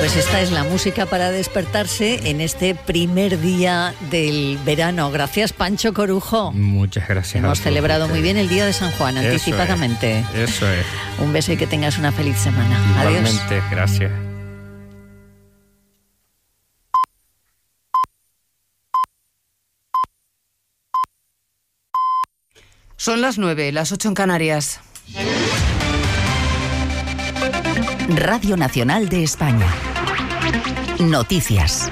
Pues esta es la música para despertarse en este primer día del verano. Gracias, Pancho Corujo. Muchas gracias. Hemos celebrado muy bien el Día de San Juan, anticipadamente. Eso es. Un beso y que tengas una feliz semana. Igualmente, Adiós. gracias. Son las 9, las 8 en Canarias. Radio Nacional de España. Noticias.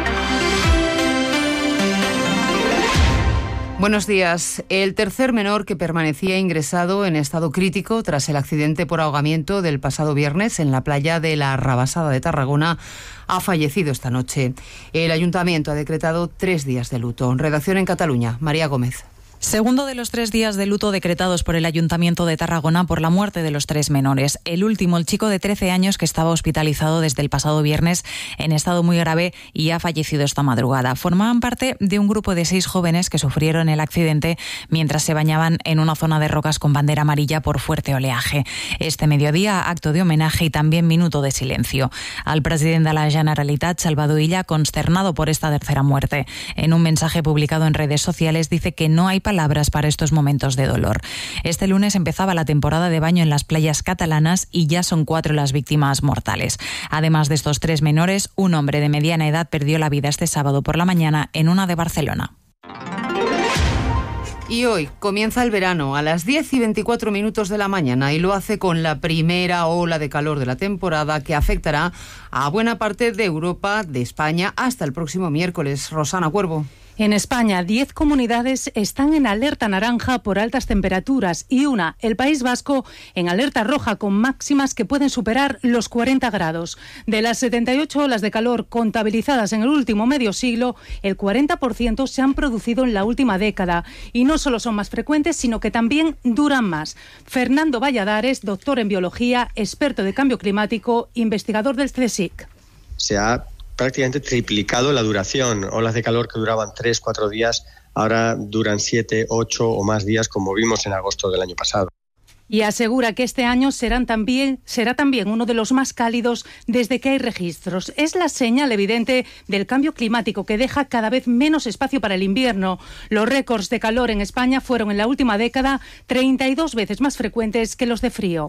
Buenos días. El tercer menor que permanecía ingresado en estado crítico tras el accidente por ahogamiento del pasado viernes en la playa de la Rabasada de Tarragona ha fallecido esta noche. El ayuntamiento ha decretado 3 días de luto. Redacción en Cataluña, María Gómez. Segundo de los 3 días de luto decretados por el Ayuntamiento de Tarragona por la muerte de los 3 menores. El último, el chico de 13 años que estaba hospitalizado desde el pasado viernes en estado muy grave y ha fallecido esta madrugada. Formaban parte de un grupo de 6 jóvenes que sufrieron el accidente mientras se bañaban en una zona de rocas con bandera amarilla por fuerte oleaje. Este mediodía, acto de homenaje y también minuto de silencio. Al presidente de la Generalitat, Salvador Illa, consternado por esta tercera muerte. En un mensaje publicado en redes sociales dice que no hay palabras para estos momentos de dolor. Este lunes empezaba la temporada de baño en las playas catalanas y ya son 4 las víctimas mortales. Además de estos 3 menores, un hombre de mediana edad perdió la vida este sábado por la mañana en una de Barcelona. Y hoy comienza el verano a las 10:24 de la mañana y lo hace con la primera ola de calor de la temporada que afectará a buena parte de Europa, de España, hasta el próximo miércoles. Rosana Cuervo. En España, 10 comunidades están en alerta naranja por altas temperaturas y una, el País Vasco, en alerta roja con máximas que pueden superar los 40 grados. De las 78 olas de calor contabilizadas en el último medio siglo, el 40% se han producido en la última década y no solo son más frecuentes, sino que también duran más. Fernando Valladares, doctor en biología, experto de cambio climático, investigador del CSIC. Se ha prácticamente triplicado la duración. Olas de calor que duraban 3-4 días, ahora duran 7, 8 o más días, como vimos en agosto del año pasado. Y asegura que este año será también uno de los más cálidos desde que hay registros. Es la señal evidente del cambio climático que deja cada vez menos espacio para el invierno. Los récords de calor en España fueron en la última década 32 veces más frecuentes que los de frío.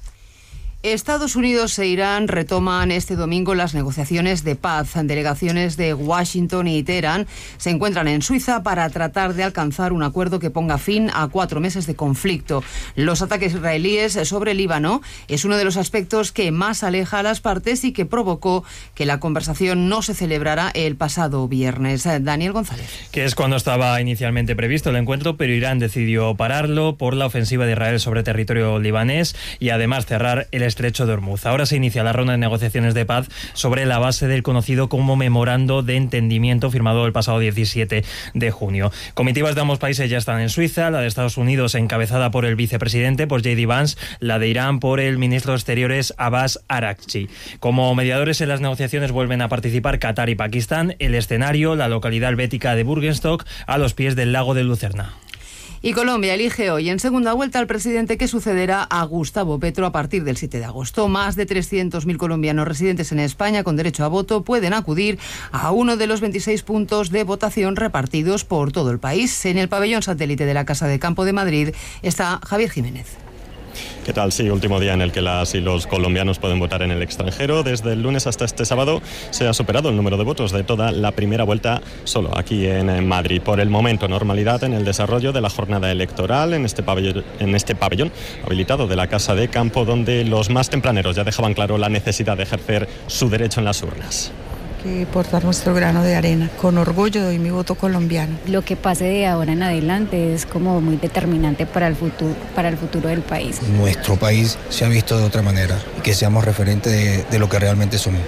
Estados Unidos e Irán retoman este domingo las negociaciones de paz. Delegaciones de Washington y Teherán se encuentran en Suiza para tratar de alcanzar un acuerdo que ponga fin a 4 meses de conflicto. Los ataques israelíes sobre Líbano es uno de los aspectos que más aleja a las partes y que provocó que la conversación no se celebrara el pasado viernes. Daniel González. Que es cuando estaba inicialmente previsto el encuentro, pero Irán decidió pararlo por la ofensiva de Israel sobre territorio libanés y además cerrar el estrecho de Hormuz. Ahora se inicia la ronda de negociaciones de paz sobre la base del conocido como Memorando de Entendimiento firmado el pasado 17 de junio. Comitivas de ambos países ya están en Suiza, la de Estados Unidos encabezada por el vicepresidente, por J.D. Vance, la de Irán por el ministro de Exteriores Abbas Araghchi. Como mediadores en las negociaciones vuelven a participar Qatar y Pakistán. El escenario, la localidad helvética de Bürgenstock, a los pies del lago de Lucerna. Y Colombia elige hoy en segunda vuelta al presidente que sucederá a Gustavo Petro a partir del 7 de agosto. Más de 300.000 colombianos residentes en España con derecho a voto pueden acudir a uno de los 26 puntos de votación repartidos por todo el país. En el pabellón satélite de la Casa de Campo de Madrid está Javier Jiménez. ¿Qué tal? Sí, último día en el que las y los colombianos pueden votar en el extranjero. Desde el lunes hasta este sábado se ha superado el número de votos de toda la primera vuelta solo aquí en Madrid. Por el momento, normalidad en el desarrollo de la jornada electoral en este pabellón habilitado de la Casa de Campo, donde los más tempraneros ya dejaban claro la necesidad de ejercer su derecho en las urnas. Que portar nuestro grano de arena. Con orgullo doy mi voto colombiano. Lo que pase de ahora en adelante es como muy determinante para el futuro del país. Nuestro país se ha visto de otra manera y que seamos referentes de lo que realmente somos.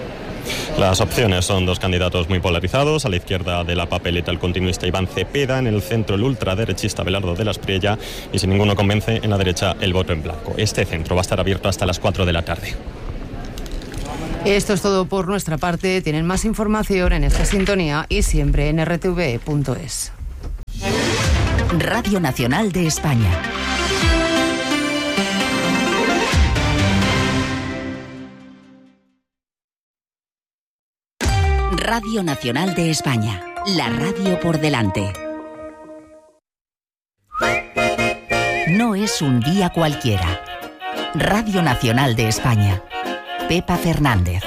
Las opciones son 2 candidatos muy polarizados. A la izquierda de la papeleta el continuista Iván Cepeda, en el centro el ultraderechista Abelardo de la Espriella y si ninguno convence, en la derecha el voto en blanco. Este centro va a estar abierto hasta las 4 de la tarde. Esto es todo por nuestra parte. Tienen más información en esta sintonía y siempre en rtv.es. Radio Nacional de España. Radio Nacional de España. La radio por delante. No es un día cualquiera. Radio Nacional de España. Pepa Fernández.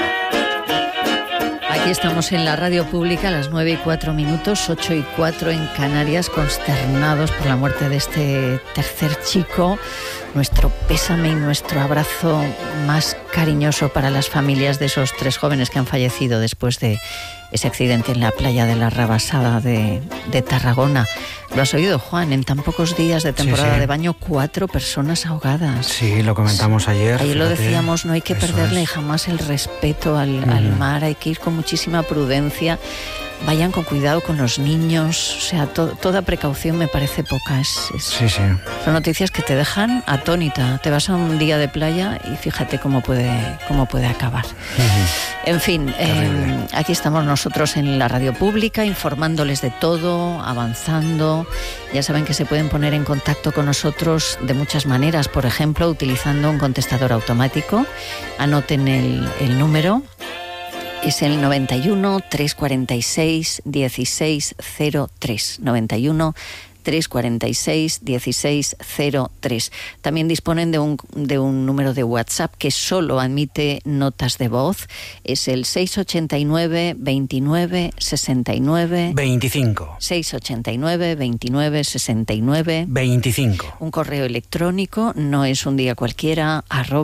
Aquí estamos en la radio pública a las 9:04, 8:04 en Canarias, consternados por la muerte de este tercer chico. Nuestro pésame y nuestro abrazo más cariñoso para las familias de esos 3 jóvenes que han fallecido después de ese accidente en la playa de la Rabasada de Tarragona. Lo has oído, Juan, en tan pocos días de temporada de baño, 4 personas ahogadas. Sí, lo comentamos ayer. Ayer lo decíamos, no hay que perderle jamás el respeto al mar, hay que ir con muchísima prudencia. Vayan con cuidado con los niños, o sea, toda precaución me parece poca. Son noticias que te dejan atónita. Te vas a un día de playa y fíjate cómo puede acabar. En fin, aquí estamos nosotros en la radio pública informándoles de todo, avanzando. Ya saben que se pueden poner en contacto con nosotros de muchas maneras, por ejemplo, utilizando un contestador automático. Anoten el número. Es el 91 346 1603. 91 346 1603. También disponen de un número de WhatsApp que solo admite notas de voz. Es el 689 29 69 25. 689 29 69 25. Un correo electrónico, no es un día cualquiera,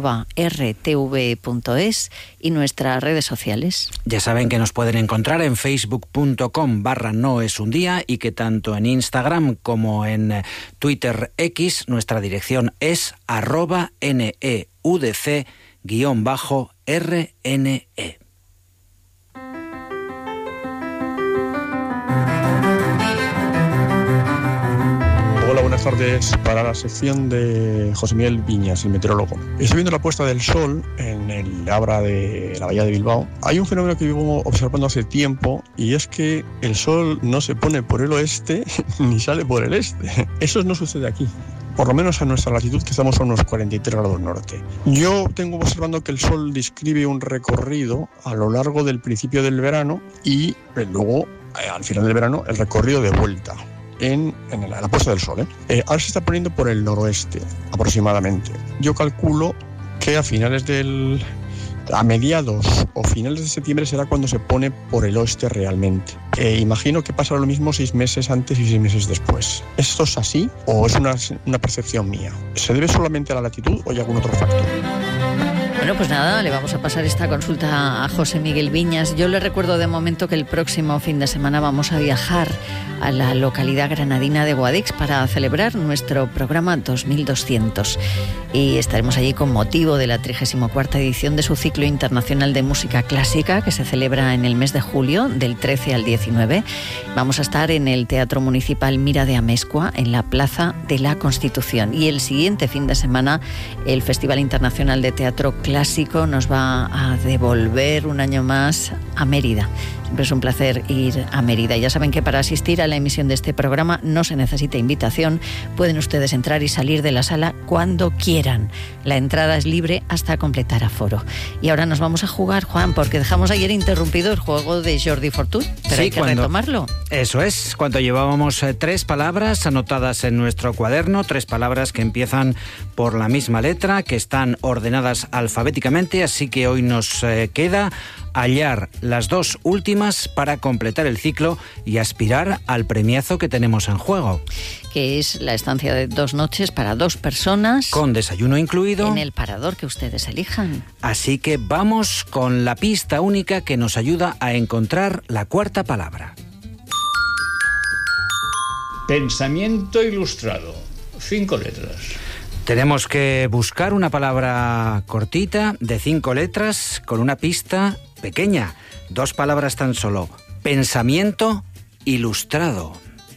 @rtv.es, y nuestras redes sociales. Ya saben que nos pueden encontrar en facebook.com/noesundía y que tanto en Instagram como en Twitter X nuestra dirección es @neudc_RNE. Hola, buenas tardes. Para la sección de José Miguel Viñas, el meteorólogo. Estoy viendo la puesta del sol en el Abra de la Bahía de Bilbao. Hay un fenómeno que vivo observando hace tiempo y es que el sol no se pone por el oeste ni sale por el este. Eso no sucede aquí. Por lo menos a nuestra latitud, que estamos a unos 43 grados norte. Yo tengo observando que el sol describe un recorrido a lo largo del principio del verano y luego, al final del verano, el recorrido de vuelta. En la puesta del sol. Ahora se está poniendo por el noroeste, aproximadamente. Yo calculo que a mediados o finales de septiembre será cuando se pone por el oeste realmente. Imagino que pasará lo mismo 6 meses antes y 6 meses después. ¿Esto es así o es una percepción mía? ¿Se debe solamente a la latitud o hay algún otro factor? Bueno, pues nada, le vamos a pasar esta consulta a José Miguel Viñas. Yo le recuerdo de momento que el próximo fin de semana vamos a viajar a la localidad granadina de Guadix para celebrar nuestro programa 2200. Y estaremos allí con motivo de la 34ª edición de su ciclo internacional de música clásica que se celebra en el mes de julio, del 13 al 19. Vamos a estar en el Teatro Municipal Mira de Amezcua, en la Plaza de la Constitución. Y el siguiente fin de semana, el Festival Internacional de Teatro Clásico nos va a devolver un año más a Mérida. Siempre es un placer ir a Mérida. Ya saben que para asistir a la emisión de este programa no se necesita invitación. Pueden ustedes entrar y salir de la sala cuando quieran. La entrada es libre hasta completar aforo. Y ahora nos vamos a jugar, Juan, porque dejamos ayer interrumpido el juego de Jordi Fortut, pero sí, hay que retomarlo. Eso es, cuando llevábamos 3 palabras anotadas en nuestro cuaderno, 3 palabras que empiezan por la misma letra, que están ordenadas alfabéticamente, así que hoy nos queda hallar las 2 últimas para completar el ciclo y aspirar al premiazo que tenemos en juego. Que es la estancia de 2 noches para 2 personas. Con desayuno incluido. En el parador que ustedes elijan. Así que vamos con la pista única que nos ayuda a encontrar la 4ª palabra. Pensamiento ilustrado. 5 letras. Tenemos que buscar una palabra cortita de 5 letras con una pista pequeña. 2 palabras tan solo. Pensamiento ilustrado.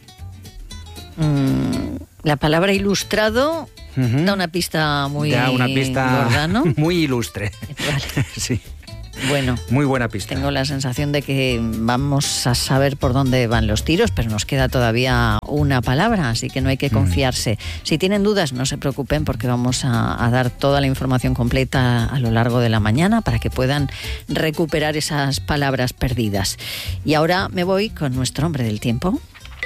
La palabra ilustrado da una pista muy da una pista gorda, ¿no? Muy ilustre. Vale. Sí. Bueno, muy buena pista. Tengo la sensación de que vamos a saber por dónde van los tiros, pero nos queda todavía una palabra, así que no hay que confiarse. Si tienen dudas, no se preocupen, porque vamos a dar toda la información completa a lo largo de la mañana para que puedan recuperar esas palabras perdidas. Y ahora me voy con nuestro hombre del tiempo,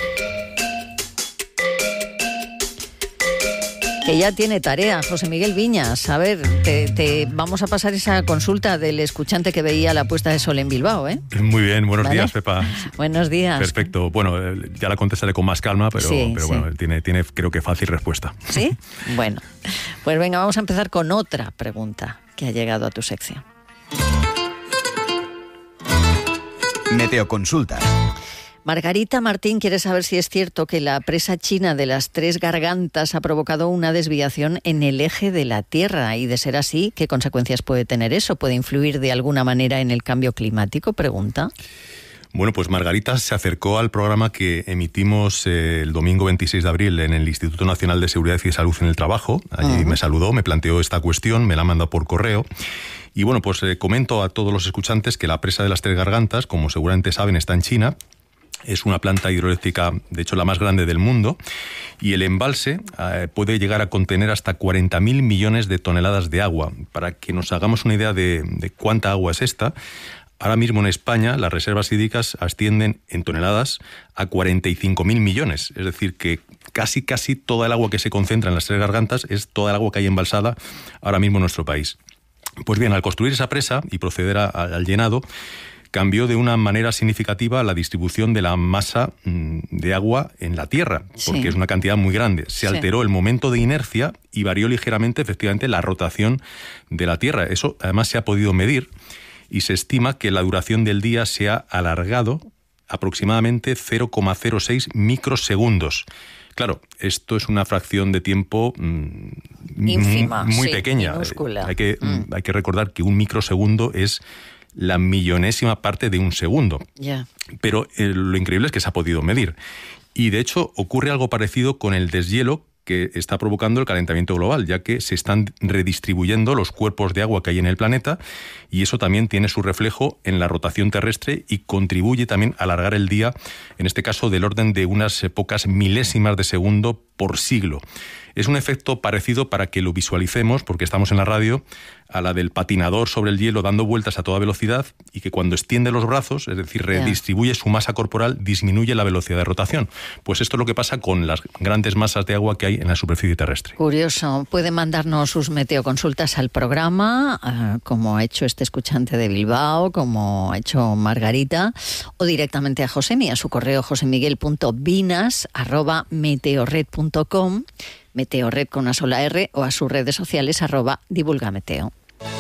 que ya tiene tarea, José Miguel Viñas. A ver, te vamos a pasar esa consulta del escuchante que veía la puesta de sol en Bilbao, ¿eh? Muy bien, buenos días, Pepa. Buenos días. Perfecto. Bueno, ya la contestaré con más calma, pero bueno, tiene creo que fácil respuesta. ¿Sí? Bueno, pues venga, vamos a empezar con otra pregunta que ha llegado a tu sección. Meteoconsulta. Margarita Martín quiere saber si es cierto que la presa china de las Tres Gargantas ha provocado una desviación en el eje de la Tierra, y de ser así, ¿qué consecuencias puede tener eso? ¿Puede influir de alguna manera en el cambio climático? Pregunta. Bueno, pues Margarita se acercó al programa que emitimos el domingo 26 de abril en el Instituto Nacional de Seguridad y Salud en el Trabajo. Allí me saludó, me planteó esta cuestión, me la mandó por correo. Y bueno, pues comento a todos los escuchantes que la presa de las Tres Gargantas, como seguramente saben, está en China. Es una planta hidroeléctrica, de hecho, la más grande del mundo, y el embalse puede llegar a contener hasta 40.000 millones de toneladas de agua. Para que nos hagamos una idea de cuánta agua es esta, ahora mismo en España las reservas hídricas ascienden en toneladas a 45.000 millones. Es decir, que casi toda el agua que se concentra en las Tres Gargantas es toda el agua que hay embalsada ahora mismo en nuestro país. Pues bien, al construir esa presa y proceder al llenado, cambió de una manera significativa la distribución de la masa de agua en la Tierra, porque es una cantidad muy grande. Se alteró el momento de inercia y varió ligeramente, efectivamente, la rotación de la Tierra. Eso, además, se ha podido medir y se estima que la duración del día se ha alargado aproximadamente 0,06 microsegundos. Claro, esto es una fracción de tiempo ínfima, muy pequeña. Minúscula. Hay que recordar que un microsegundo es la millonésima parte de un segundo. Pero lo increíble es que se ha podido medir. Y de hecho ocurre algo parecido con el deshielo que está provocando el calentamiento global, ya que se están redistribuyendo los cuerpos de agua que hay en el planeta, y eso también tiene su reflejo en la rotación terrestre y contribuye también a alargar el día, en este caso del orden de unas pocas milésimas de segundo por siglo. Es un efecto parecido, para que lo visualicemos, porque estamos en la radio, a la del patinador sobre el hielo dando vueltas a toda velocidad, y que cuando extiende los brazos, es decir, redistribuye su masa corporal, disminuye la velocidad de rotación. Pues esto es lo que pasa con las grandes masas de agua que hay en la superficie terrestre. Curioso. Puede mandarnos sus meteoconsultas al programa, como ha hecho este escuchante de Bilbao, como ha hecho Margarita, o directamente a Josemi, a su correo josemiguel.vinas@meteorred.com, Meteorred con una sola R, o a sus redes sociales @divulgameteo.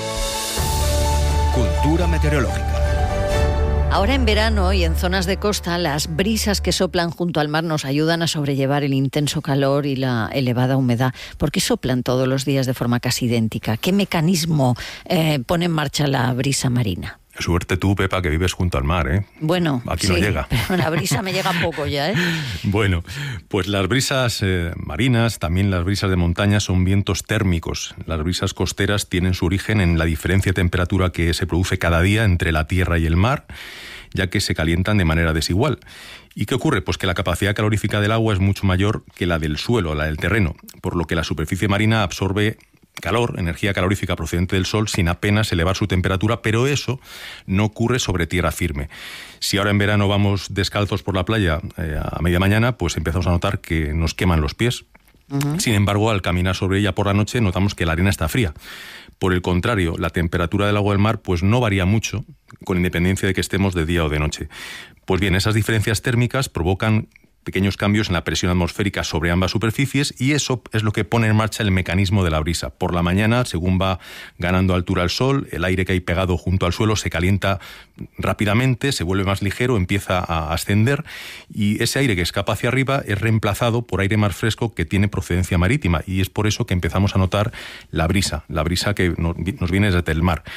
Cultura meteorológica. Ahora en verano y en zonas de costa, las brisas que soplan junto al mar nos ayudan a sobrellevar el intenso calor y la elevada humedad. ¿Por qué soplan todos los días de forma casi idéntica? ¿Qué mecanismo pone en marcha la brisa marina? Suerte tú, Pepa, que vives junto al mar, ¿eh? Bueno, aquí no llega. Pero la brisa me llega poco ya, ¿eh? Bueno, pues las brisas marinas, también las brisas de montaña, son vientos térmicos. Las brisas costeras tienen su origen en la diferencia de temperatura que se produce cada día entre la tierra y el mar, ya que se calientan de manera desigual. ¿Y qué ocurre? Pues que la capacidad calorífica del agua es mucho mayor que la del suelo, la del terreno, por lo que la superficie marina absorbe calor, energía calorífica procedente del sol, sin apenas elevar su temperatura, pero eso no ocurre sobre tierra firme. Si ahora en verano vamos descalzos por la playa a media mañana, pues empezamos a notar que nos queman los pies. Sin embargo, al caminar sobre ella por la noche, notamos que la arena está fría. Por el contrario, la temperatura del agua del mar pues no varía mucho, con independencia de que estemos de día o de noche. Pues bien, esas diferencias térmicas provocan pequeños cambios en la presión atmosférica sobre ambas superficies, y eso es lo que pone en marcha el mecanismo de la brisa. Por la mañana, según va ganando altura el sol, el aire que hay pegado junto al suelo se calienta rápidamente, se vuelve más ligero, empieza a ascender, y ese aire que escapa hacia arriba es reemplazado por aire más fresco que tiene procedencia marítima, y es por eso que empezamos a notar la brisa que nos viene desde el mar.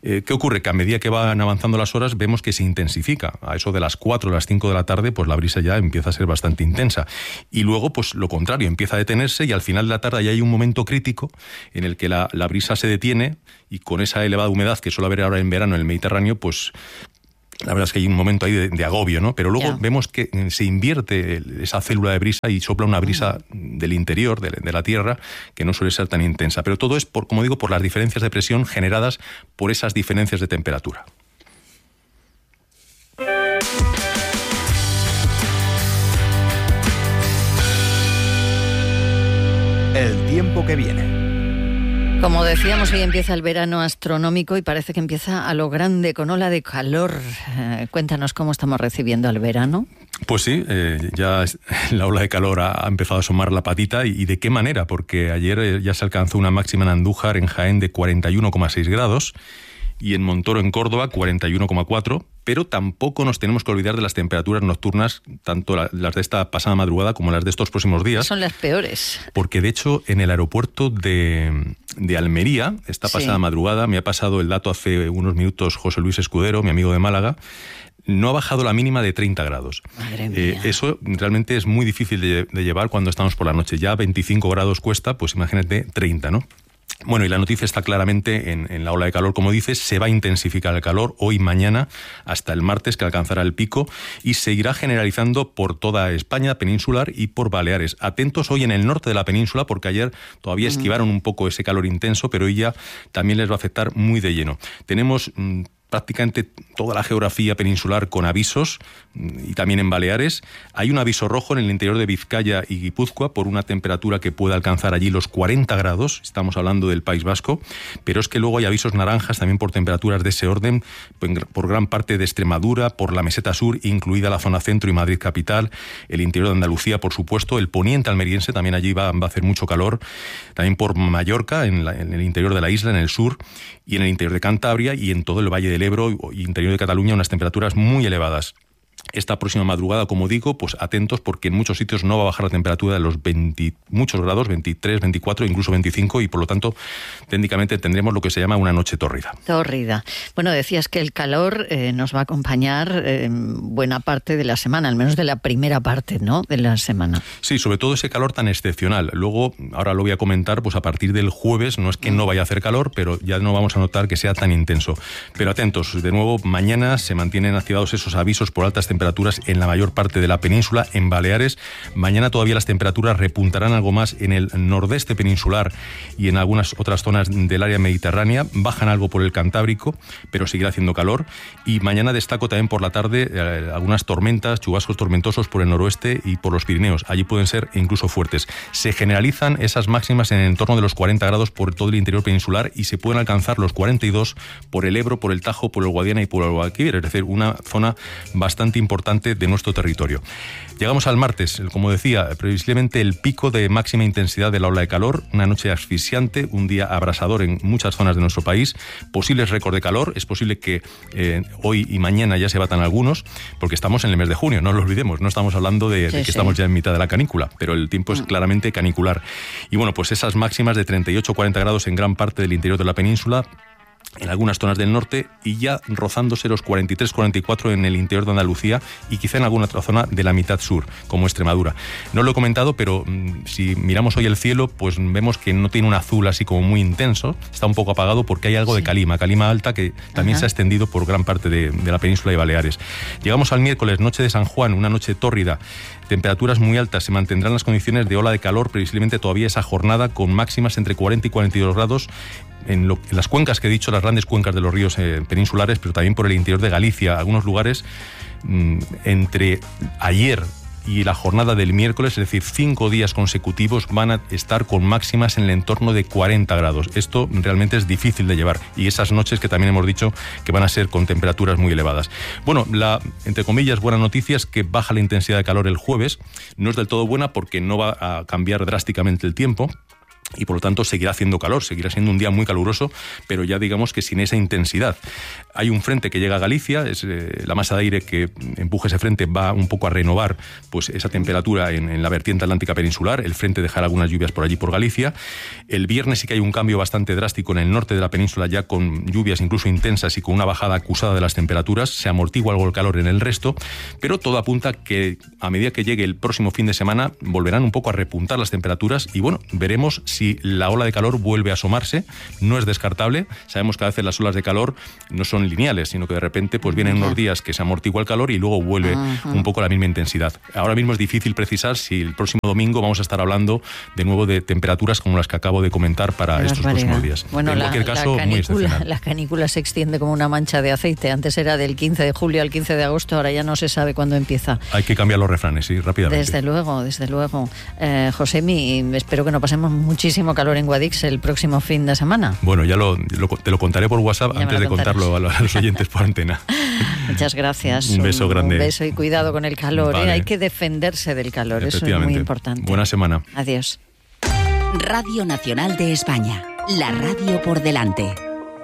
¿Qué ocurre? Que a medida que van avanzando las horas vemos que se intensifica. A eso de las 4 o las 5 de la tarde, pues la brisa ya empieza a ser bastante intensa. Y luego, pues lo contrario, empieza a detenerse y al final de la tarde ya hay un momento crítico en el que la brisa se detiene y con esa elevada humedad que suele haber ahora en verano en el Mediterráneo, pues la verdad es que hay un momento ahí de agobio, ¿no? Pero luego vemos que se invierte esa célula de brisa y sopla una brisa del interior, de la Tierra, que no suele ser tan intensa. Pero todo es, como digo, por las diferencias de presión generadas por esas diferencias de temperatura. El tiempo que viene. Como decíamos, hoy empieza el verano astronómico y parece que empieza a lo grande, con ola de calor. Cuéntanos cómo estamos recibiendo el verano. Pues sí, ya la ola de calor ha empezado a asomar la patita y de qué manera, porque ayer ya se alcanzó una máxima en Andújar, en Jaén, de 41,6 grados y en Montoro, en Córdoba, 41,4, pero tampoco nos tenemos que olvidar de las temperaturas nocturnas, tanto las de esta pasada madrugada como las de estos próximos días. Son las peores. Porque de hecho en el aeropuerto de Almería, esta pasada madrugada, me ha pasado el dato hace unos minutos José Luis Escudero, mi amigo de Málaga, no ha bajado la mínima de 30 grados. Madre mía. Eso realmente es muy difícil de llevar cuando estamos por la noche. Ya 25 grados cuesta, pues imagínate 30, ¿no? Bueno, y la noticia está claramente en la ola de calor, como dices, se va a intensificar el calor hoy, mañana, hasta el martes, que alcanzará el pico, y seguirá generalizando por toda España peninsular y por Baleares. Atentos hoy en el norte de la península, porque ayer todavía esquivaron un poco ese calor intenso, pero hoy ya también les va a afectar muy de lleno. Tenemos prácticamente toda la geografía peninsular con avisos, y también en Baleares. Hay un aviso rojo en el interior de Vizcaya y Guipúzcoa por una temperatura que puede alcanzar allí los 40 grados, estamos hablando del País Vasco, pero es que luego hay avisos naranjas también por temperaturas de ese orden, por gran parte de Extremadura, por la meseta sur, incluida la zona centro y Madrid capital, el interior de Andalucía, por supuesto, el poniente almeriense, también allí va a hacer mucho calor, también por Mallorca, en el interior de la isla, en el sur, y en el interior de Cantabria y en todo el Valle del Ebro y interior de Cataluña, unas temperaturas muy elevadas. Esta próxima madrugada, como digo, pues atentos, porque en muchos sitios no va a bajar la temperatura de los muchos grados, 23, 24, incluso 25, y por lo tanto técnicamente tendremos lo que se llama una noche tórrida. Tórrida. Bueno, decías que el calor nos va a acompañar buena parte de la semana, al menos de la primera parte, ¿no?, de la semana. Sí, sobre todo ese calor tan excepcional. Luego, ahora lo voy a comentar, pues a partir del jueves, no es que no vaya a hacer calor, pero ya no vamos a notar que sea tan intenso. Pero atentos, de nuevo, mañana se mantienen activados esos avisos por altas temperaturas en la mayor parte de la península, en Baleares. Mañana todavía las temperaturas repuntarán algo más en el nordeste peninsular y en algunas otras zonas del área mediterránea. Bajan algo por el Cantábrico, pero seguirá haciendo calor. Y mañana destaco también por la tarde algunas tormentas, chubascos tormentosos por el noroeste y por los Pirineos. Allí pueden ser incluso fuertes. Se generalizan esas máximas en el entorno de los 40 grados por todo el interior peninsular y se pueden alcanzar los 42 por el Ebro, por el Tajo, por el Guadiana y por el Guadalquivir, es decir, una zona bastante importante de nuestro territorio. Llegamos al martes, como decía, previsiblemente el pico de máxima intensidad de la ola de calor, una noche asfixiante, un día abrasador en muchas zonas de nuestro país, posibles récords de calor, es posible que hoy y mañana ya se batan algunos, porque estamos en el mes de junio, no lo olvidemos, no estamos hablando de que estamos ya en mitad de la canícula, pero el tiempo es claramente canicular. Y bueno, pues esas máximas de 38-40 grados en gran parte del interior de la península, en algunas zonas del norte, y ya rozándose los 43-44 en el interior de Andalucía y quizá en alguna otra zona de la mitad sur, como Extremadura. No lo he comentado, pero si miramos hoy el cielo, pues vemos que no tiene un azul así como muy intenso, está un poco apagado porque hay algo de calima alta, que también se ha extendido por gran parte de la península y Baleares. Llegamos al miércoles, noche de San Juan, una noche tórrida, temperaturas muy altas, se mantendrán las condiciones de ola de calor previsiblemente todavía esa jornada, con máximas entre 40 y 42 grados, en las cuencas que he dicho, las grandes cuencas de los ríos peninsulares, pero también por el interior de Galicia, algunos lugares entre ayer y la jornada del miércoles, es decir, 5 días consecutivos, van a estar con máximas en el entorno de 40 grados. Esto realmente es difícil de llevar. Y esas noches que también hemos dicho que van a ser con temperaturas muy elevadas. Bueno, la, entre comillas, buena noticia es que baja la intensidad de calor el jueves. No es del todo buena porque no va a cambiar drásticamente el tiempo. y por lo tanto seguirá haciendo calor, seguirá siendo un día muy caluroso, pero ya digamos que sin esa intensidad. Hay un frente que llega a Galicia, es la masa de aire que empuja ese frente va un poco a renovar pues esa temperatura en la vertiente atlántica peninsular. El frente dejará algunas lluvias por allí por Galicia. El viernes sí que hay un cambio bastante drástico en el norte de la península, ya con lluvias incluso intensas y con una bajada acusada de las temperaturas. Se amortigua algo el calor en el resto, pero todo apunta que a medida que llegue el próximo fin de semana volverán un poco a repuntar las temperaturas y bueno, veremos si la ola de calor vuelve a asomarse. No es descartable. Sabemos que a veces las olas de calor no son lineales, sino que de repente pues vienen unos días que se amortigua el calor y luego vuelve un poco a la misma intensidad. Ahora mismo es difícil precisar si el próximo domingo vamos a estar hablando de nuevo de temperaturas como las que acabo de comentar para estos próximos días. Bueno, en cualquier caso, muy excepcional. La canícula se extiende como una mancha de aceite. Antes era del 15 de julio al 15 de agosto, ahora ya no se sabe cuándo empieza. Hay que cambiar los refranes, sí, rápidamente. Desde luego. Josemi, espero que no pasemos muchísimo calor en Guadix el próximo fin de semana. Bueno, ya te lo contaré por WhatsApp antes de contarlo a los oyentes por antena. Muchas gracias. Un beso grande. Un beso y cuidado con el calor. Vale. Hay que defenderse del calor, eso es muy importante. Buena semana. Adiós. Radio Nacional de España, la radio por delante.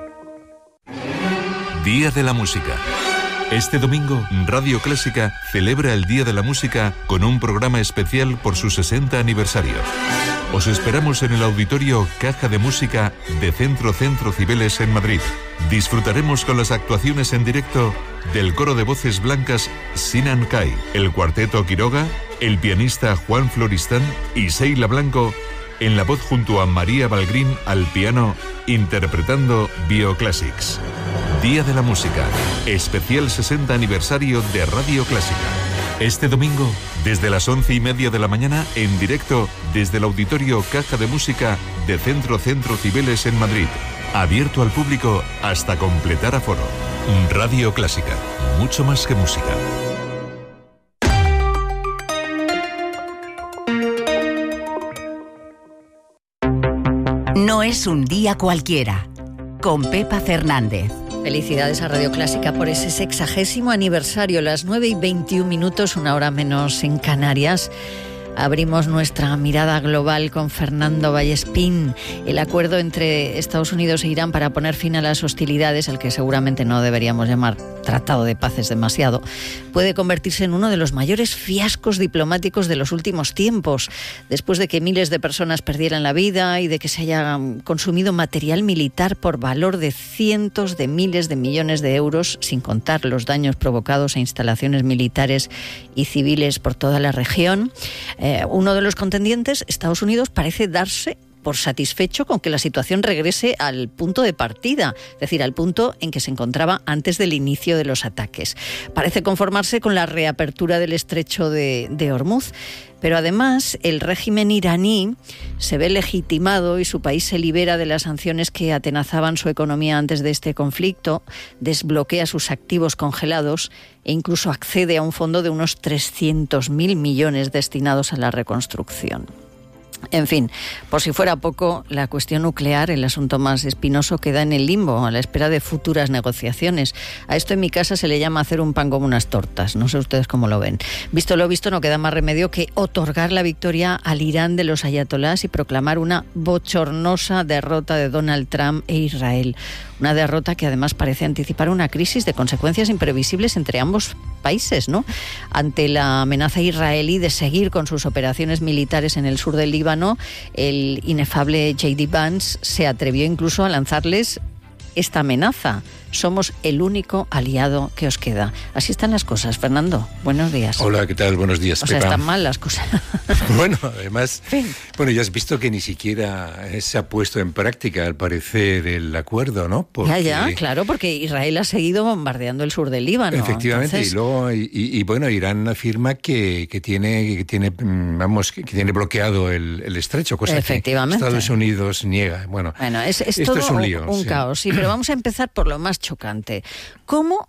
Día de la Música. Este domingo, Radio Clásica celebra el Día de la Música con un programa especial por su 60 aniversario. Os esperamos en el auditorio Caja de Música de Centro Cibeles en Madrid. Disfrutaremos con las actuaciones en directo del coro de voces blancas Sinan Kai, el cuarteto Quiroga, el pianista Juan Floristán y Seila Blanco en la voz junto a María Balgrín al piano, interpretando Bioclassics. Día de la Música, especial 60 aniversario de Radio Clásica. Este domingo, desde las 11:30 de la mañana, en directo desde el auditorio Caja de Música de Centro Cibeles en Madrid. Abierto al público hasta completar aforo. Radio Clásica, mucho más que música. No es un día cualquiera. Con Pepa Fernández. Felicidades a Radio Clásica por ese 60º aniversario, las 9:21, una hora menos en Canarias. Abrimos nuestra mirada global con Fernando Vallespín. El acuerdo entre Estados Unidos e Irán para poner fin a las hostilidades, al que seguramente no deberíamos llamar tratado de paz, es demasiado, puede convertirse en uno de los mayores fiascos diplomáticos de los últimos tiempos, después de que miles de personas perdieran la vida y de que se haya consumido material militar por valor de cientos de miles de millones de euros, sin contar los daños provocados a instalaciones militares y civiles por toda la región. Uno de los contendientes, Estados Unidos, parece darse por satisfecho con que la situación regrese al punto de partida, es decir, al punto en que se encontraba antes del inicio de los ataques. Parece conformarse con la reapertura del estrecho de Hormuz, pero además el régimen iraní se ve legitimado y su país se libera de las sanciones que atenazaban su economía antes de este conflicto, desbloquea sus activos congelados e incluso accede a un fondo de unos 300.000 millones destinados a la reconstrucción. En fin, por si fuera poco, la cuestión nuclear, el asunto más espinoso, queda en el limbo, a la espera de futuras negociaciones. A esto en mi casa se le llama hacer un pan como unas tortas. No sé ustedes cómo lo ven. Visto lo visto, no queda más remedio que otorgar la victoria al Irán de los ayatolás y proclamar una bochornosa derrota de Donald Trump e Israel. Una derrota que además parece anticipar una crisis de consecuencias imprevisibles entre ambos países, ¿no? Ante la amenaza israelí de seguir con sus operaciones militares en el sur del Líbano, el inefable J.D. Vance se atrevió incluso a lanzarles esta amenaza: somos el único aliado que os queda. Así están las cosas, Fernando. Buenos días. Hola, ¿qué tal? Buenos días, Pepa. Están mal las cosas. Bueno, además, bueno, ya has visto que ni siquiera se ha puesto en práctica, al parecer, el acuerdo, ¿no? Porque... Ya, claro, porque Israel ha seguido bombardeando el sur del Líbano. Efectivamente, entonces... y luego, bueno, Irán afirma que tiene bloqueado el estrecho, cosa que Estados Unidos niega. Bueno, esto todo es un lío. Un caos, sí, pero vamos a empezar por lo más chocante. ¿Cómo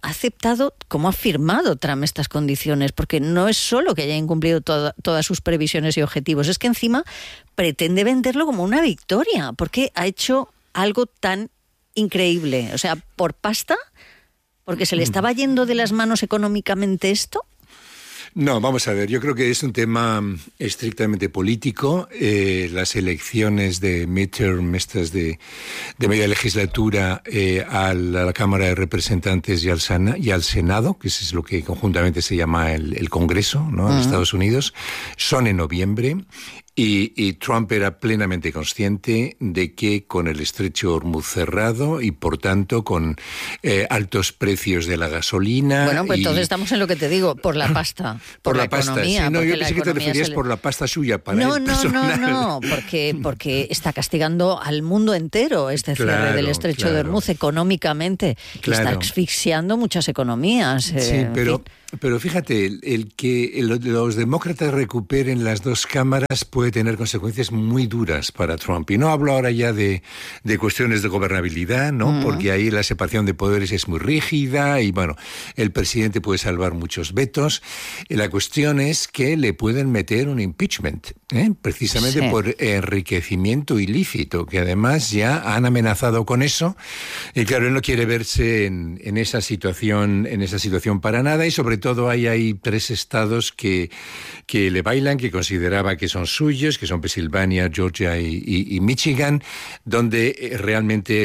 ha firmado Trump estas condiciones? Porque no es solo que haya incumplido todas sus previsiones y objetivos, es que encima pretende venderlo como una victoria, porque ha hecho algo tan increíble. O sea, ¿por pasta? ¿Porque se le estaba yendo de las manos económicamente esto? No, vamos a ver, yo creo que es un tema estrictamente político. Las elecciones de midterm, estas de media legislatura, a la Cámara de Representantes y al Senado, que es lo que conjuntamente se llama el Congreso, ¿no? En Estados Unidos, son en noviembre. Y Trump era plenamente consciente de que con el estrecho Hormuz cerrado y, por tanto, con altos precios de la gasolina... Bueno, pues entonces estamos en lo que te digo, por la pasta, por la pasta, economía. Sí, no, yo pensé que te referías por la pasta suya para él personal. No, porque está castigando al mundo entero este cierre del estrecho de Hormuz económicamente. Está asfixiando muchas economías. Sí, pero fíjate, el que los demócratas recuperen las dos cámaras puede tener consecuencias muy duras para Trump. Y no hablo ahora ya de cuestiones de gobernabilidad, ¿no? Porque ahí la separación de poderes es muy rígida y, bueno, el presidente puede salvar muchos vetos. La cuestión es que le pueden meter un impeachment, precisamente por enriquecimiento ilícito, que además ya han amenazado con eso. Y claro, él no quiere verse en esa situación para nada, y sobre todo hay 3 estados que le bailan, que consideraba que son suyos, que son Pensilvania, Georgia y Michigan, donde realmente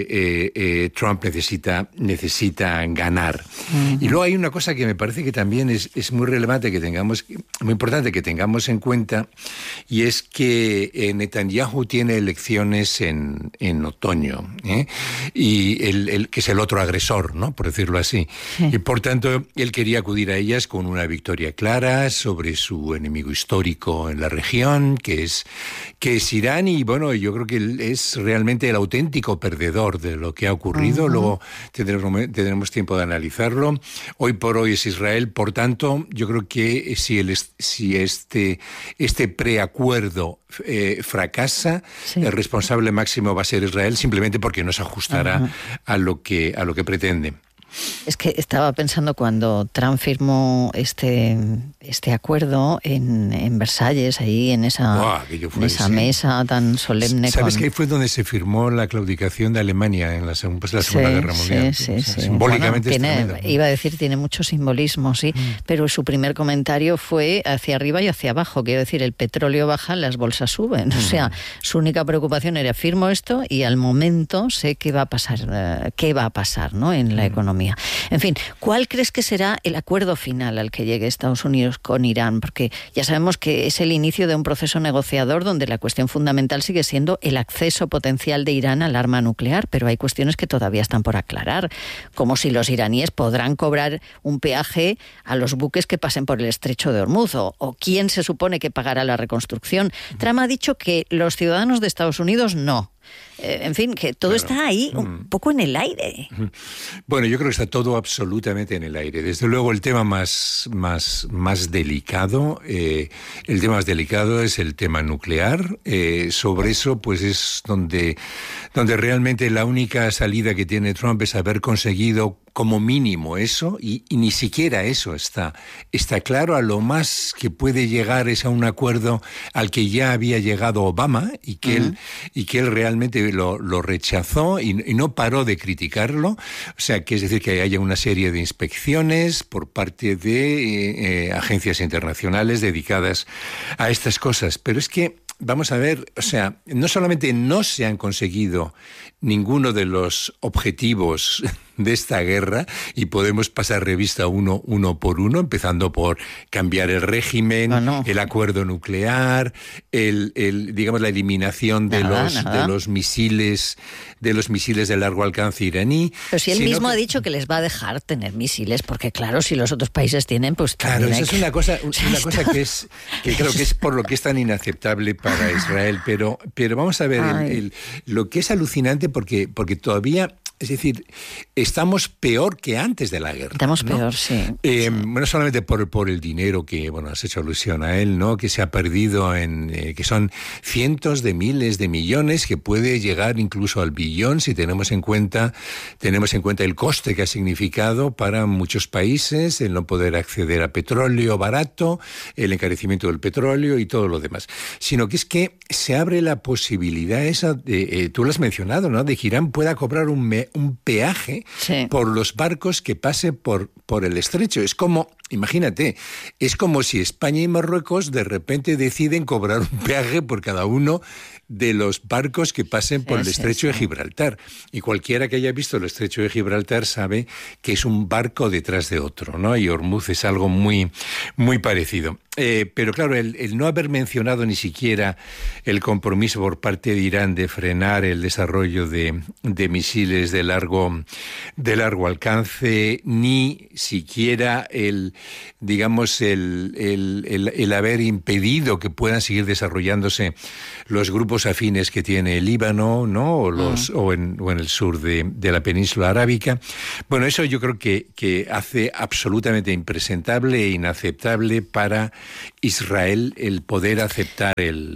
Trump necesita ganar. Y luego hay una cosa que me parece que también es muy relevante, muy importante que tengamos en cuenta, y es que Netanyahu tiene elecciones en otoño, y que es el otro agresor, ¿no? Por decirlo así. Sí. Y por tanto, él quería acudir a ellas con una victoria clara sobre su enemigo histórico en la región, que es Irán, y bueno, yo creo que él es realmente el auténtico perdedor de lo que ha ocurrido. Luego tendremos tiempo de analizarlo. Hoy por hoy es Israel, por tanto, yo creo que si este preacuerdo fracasa, el responsable máximo va a ser Israel, simplemente porque no se ajustará a lo que pretende. Es que estaba pensando cuando Trump firmó este acuerdo en Versalles, ahí en esa mesa tan solemne. ¿Sabes que ahí fue donde se firmó la claudicación de Alemania en la Segunda Guerra Mundial? Sí. Simbólicamente iba a decir, tiene mucho simbolismo, sí, pero su primer comentario fue hacia arriba y hacia abajo. Quiero decir, el petróleo baja, las bolsas suben. O sea, su única preocupación era: firmo esto y al momento sé qué va a pasar, ¿no? En la economía. En fin, ¿cuál crees que será el acuerdo final al que llegue Estados Unidos con Irán? Porque ya sabemos que es el inicio de un proceso negociador donde la cuestión fundamental sigue siendo el acceso potencial de Irán al arma nuclear, pero hay cuestiones que todavía están por aclarar, como si los iraníes podrán cobrar un peaje a los buques que pasen por el estrecho de Hormuz, o quién se supone que pagará la reconstrucción. Trump ha dicho que los ciudadanos de Estados Unidos no. En fin, que todo está ahí un poco en el aire. Bueno, yo creo que está todo absolutamente en el aire. Desde luego el tema más delicado, es el tema nuclear. Sobre eso, pues es donde realmente la única salida que tiene Trump es haber conseguido como mínimo eso, y ni siquiera eso está claro. A lo más que puede llegar es a un acuerdo al que ya había llegado Obama y que él realmente lo rechazó y no paró de criticarlo. O sea, que es decir, que haya una serie de inspecciones por parte de agencias internacionales dedicadas a estas cosas. Pero es que, vamos a ver, o sea, no solamente no se han conseguido ninguno de los objetivos de esta guerra, y podemos pasar revista uno por uno, empezando por cambiar el régimen, el acuerdo nuclear, digamos, la eliminación de los misiles de largo alcance iraní. Pero si él mismo ha dicho que les va a dejar tener misiles, porque claro, si los otros países tienen, pues claro, esa es una cosa que creo que es por lo que es tan inaceptable para Israel. Pero vamos a ver, lo que es alucinante, porque todavía, es decir, estamos peor que antes de la guerra. Estamos peor, sí. No solamente por el dinero que, has hecho alusión a él, ¿no? Que se ha perdido que son cientos de miles de millones, que puede llegar incluso al billón si tenemos en cuenta el coste que ha significado para muchos países el no poder acceder a petróleo barato, el encarecimiento del petróleo y todo lo demás. Sino que es que se abre la posibilidad esa, tú lo has mencionado, ¿no? De que Irán pueda cobrar un un peaje por los barcos que pasen por el estrecho. Es como, imagínate, es como si España y Marruecos de repente deciden cobrar un peaje por cada uno de los barcos que pasen por el estrecho de Gibraltar. Y cualquiera que haya visto el estrecho de Gibraltar sabe que es un barco detrás de otro, ¿no? Y Ormuz es algo muy, muy parecido. Pero claro, el no haber mencionado ni siquiera el compromiso por parte de Irán de frenar el desarrollo de misiles de largo alcance, ni siquiera el haber impedido que puedan seguir desarrollándose los grupos afines que tiene el Líbano, ¿no? O en el sur de la península arábica. Bueno, eso yo creo que hace absolutamente impresentable e inaceptable para Israel el poder aceptar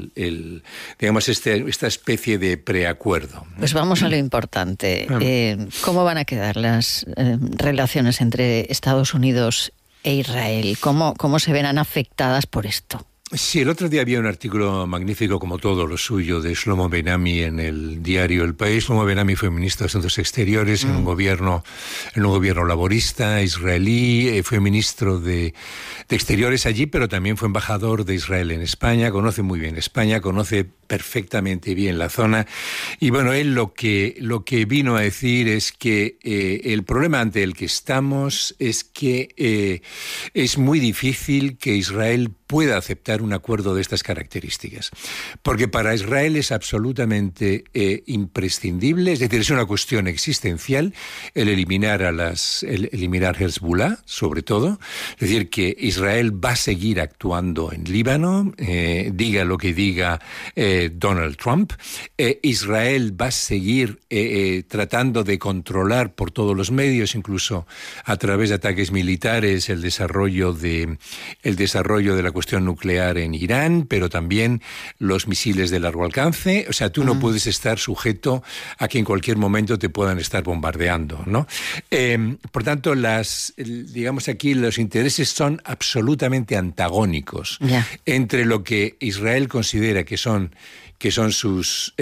esta especie de preacuerdo. Pues vamos a lo importante. ¿Cómo van a quedar las relaciones entre Estados Unidos e Israel? ¿Cómo se verán afectadas por esto? Sí, el otro día había un artículo magnífico, como todo lo suyo, de Shlomo Ben-Ami en el diario El País. Shlomo Ben-Ami fue ministro de Asuntos Exteriores en un gobierno laborista israelí, fue ministro de Exteriores allí, pero también fue embajador de Israel en España, conoce muy bien España, conoce perfectamente bien la zona. Y bueno, él lo que vino a decir es que el problema ante el que estamos es que es muy difícil que Israel pueda aceptar un acuerdo de estas características. Porque para Israel es absolutamente imprescindible, es decir, es una cuestión existencial el eliminar Hezbollah, sobre todo. Es decir, que Israel va a seguir actuando en Líbano, diga lo que diga Donald Trump. Israel va a seguir tratando de controlar por todos los medios, incluso a través de ataques militares, el desarrollo de la cuestión nuclear en Irán, pero también los misiles de largo alcance. O sea, tú no puedes estar sujeto a que en cualquier momento te puedan estar bombardeando, ¿no? Por tanto, digamos aquí, los intereses son absolutamente antagónicos entre lo que Israel considera que son su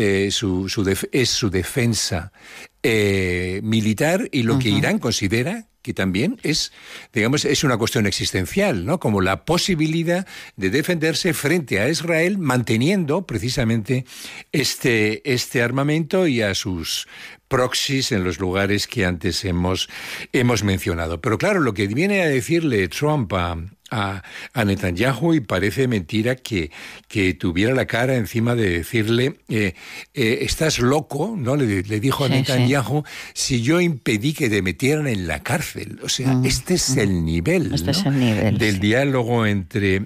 defensa militar y lo que Irán considera que también es una cuestión existencial, ¿no? Como la posibilidad de defenderse frente a Israel manteniendo precisamente este armamento y a sus proxies en los lugares que antes hemos mencionado. Pero claro, lo que viene a decirle Trump a Netanyahu, y parece mentira que tuviera la cara encima de decirle estás loco, ¿no? Le dijo a Netanyahu, si yo impedí que te metieran en la cárcel. O sea, este es el nivel, del diálogo entre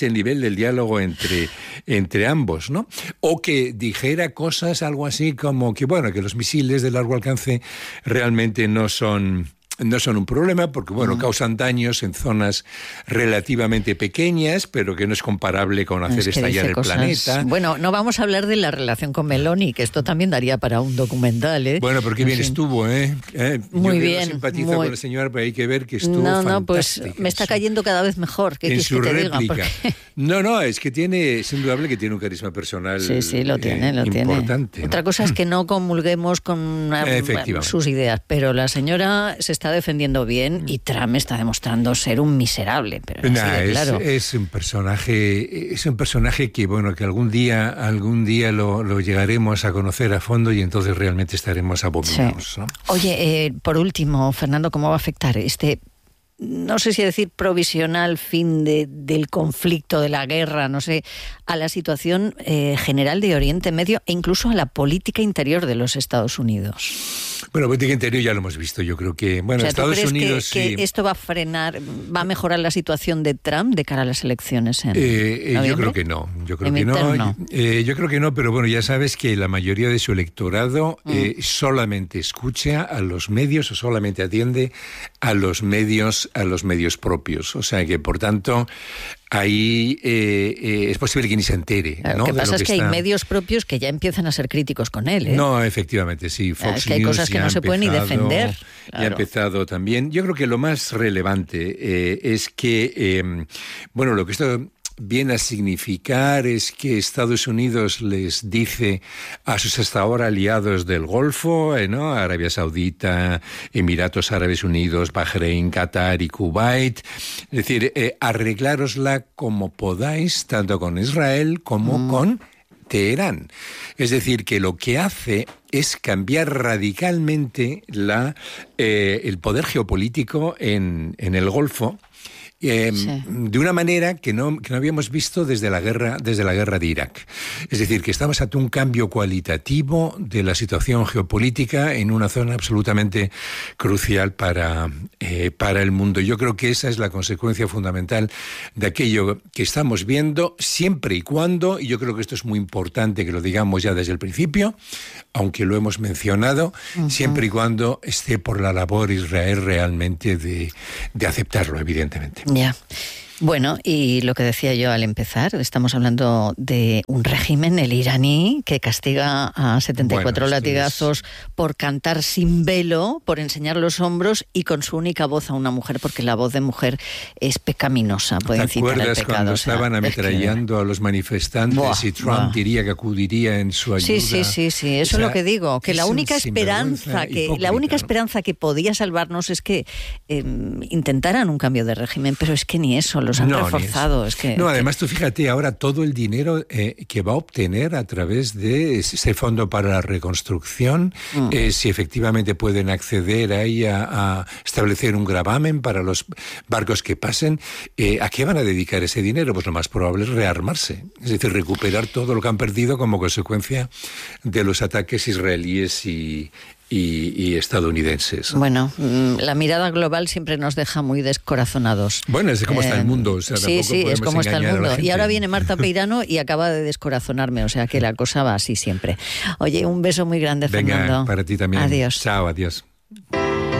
ambos, ¿no? O que dijera cosas, algo así como que los misiles de largo alcance realmente no son un problema porque, causan daños en zonas relativamente pequeñas, pero que no es comparable con hacer estallar el planeta. Bueno, no vamos a hablar de la relación con Meloni, que esto también daría para un documental, ¿eh? Bueno, pero qué bien estuvo, ¿eh? Muy yo bien. Yo simpatizo con la señora, pero hay que ver que estuvo fantástica. No, pues me está cayendo cada vez mejor. ¿Qué quieres que te diga? Porque... No, es que es indudable que tiene un carisma personal lo tiene. Importante. Otra cosa es que no comulguemos con sus ideas, pero la señora se está defendiendo bien y Trump está demostrando ser un miserable, pero claro. Es un personaje que que algún día lo llegaremos a conocer a fondo y entonces realmente estaremos abominados, ¿no? Oye, por último, Fernando, ¿cómo va a afectar no sé si decir provisional fin del conflicto, de la guerra, no sé, a la situación general de Oriente Medio e incluso a la política interior de los Estados Unidos? Bueno, política interior ya lo hemos visto. Yo creo que, Estados Unidos que esto va a frenar, va a mejorar la situación de Trump de cara a las elecciones en noviembre? Yo creo que no. Yo creo que no, pero ya sabes que la mayoría de su electorado solamente escucha a los medios o solamente atiende a los medios propios. O sea que, por tanto, ahí es posible que ni se entere. Lo que pasa es que hay medios propios que ya empiezan a ser críticos con él, ¿eh? No, efectivamente, sí. Fox que hay News cosas que no se pueden ni defender. Ya ha empezado también. Yo creo que lo más relevante es que, lo que viene a significar es que Estados Unidos les dice a sus hasta ahora aliados del Golfo, ¿no? Arabia Saudita, Emiratos Árabes Unidos, Bahrein, Qatar y Kuwait, es decir, arreglárosla como podáis, tanto con Israel como con Teherán. Es decir, que lo que hace es cambiar radicalmente el poder geopolítico en el Golfo, de una manera que no habíamos visto desde la guerra de Irak. Es decir, que estamos ante un cambio cualitativo de la situación geopolítica en una zona absolutamente crucial para el mundo. Yo creo que esa es la consecuencia fundamental de aquello que estamos viendo, siempre y cuando, y yo creo que esto es muy importante que lo digamos ya desde el principio, aunque lo hemos mencionado, siempre y cuando esté por la labor Israel realmente de aceptarlo, evidentemente. Ya. Bueno, y lo que decía yo al empezar, estamos hablando de un régimen, el iraní, que castiga a 74 latigazos por cantar sin velo, por enseñar los hombros y con su única voz a una mujer, porque la voz de mujer es pecaminosa, puede incitar al pecado. ¿Te acuerdas cuando estaban ametrallando a los manifestantes y Trump diría que acudiría en su ayuda? Sí, eso es lo que digo, que la única esperanza que podía salvarnos es que intentaran un cambio de régimen, pero es que ni eso los han reforzado. Además, tú fíjate ahora todo el dinero que va a obtener a través de ese fondo para la reconstrucción, si efectivamente pueden acceder ahí a establecer un gravamen para los barcos que pasen, ¿a qué van a dedicar ese dinero? Pues lo más probable es rearmarse, es decir, recuperar todo lo que han perdido como consecuencia de los ataques israelíes y estadounidenses. Bueno, la mirada global siempre nos deja muy descorazonados. Bueno, es como está el mundo. O sea, sí, es como está el mundo. Y ahora viene Marta Peirano y acaba de descorazonarme, o sea que la cosa va así siempre. Oye, un beso muy grande, Fernando. Venga, para ti también. Adiós. Chao, adiós.